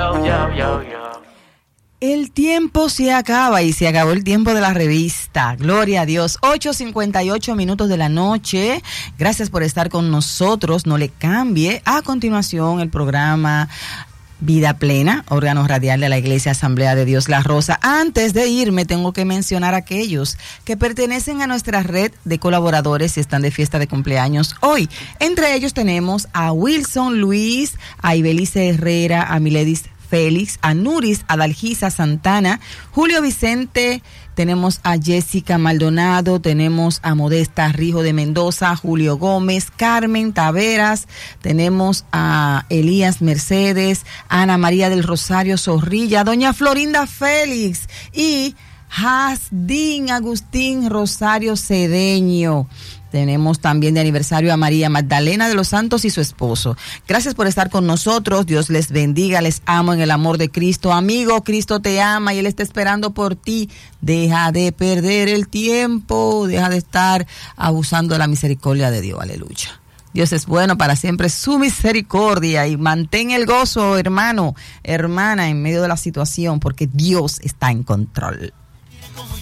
El tiempo se acaba y se acabó el tiempo de la revista. Gloria a Dios. 8:58 de la noche. Gracias por estar con nosotros. No le cambie. A continuación, el programa Vida Plena, órgano radial de la Iglesia Asamblea de Dios La Rosa. Antes de irme, tengo que mencionar a aquellos que pertenecen a nuestra red de colaboradores y están de fiesta de cumpleaños hoy. Entre ellos tenemos a Wilson Luis, a Ibelice Herrera, a Miledis Félix, a Nuris Adalgisa Santana, Julio Vicente, tenemos a Jessica Maldonado, tenemos a Modesta Rijo de Mendoza, Julio Gómez, Carmen Taveras, tenemos a Elías Mercedes, Ana María del Rosario Zorrilla, doña Florinda Félix y Hasdín Agustín Rosario Cedeño. Tenemos también de aniversario a María Magdalena de los Santos y su esposo. Gracias por estar con nosotros. Dios les bendiga. Les amo en el amor de Cristo. Amigo, Cristo te ama y Él está esperando por ti. Deja de perder el tiempo. Deja de estar abusando de la misericordia de Dios. Aleluya. Dios es bueno, para siempre su misericordia, y mantén el gozo, hermano, hermana, en medio de la situación, porque Dios está en control.